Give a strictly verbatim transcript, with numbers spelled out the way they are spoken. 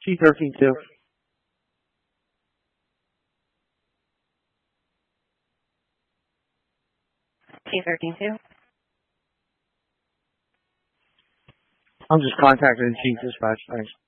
C thirteen two. C thirteen two. I'm just contacting Chief Dispatch. Thanks.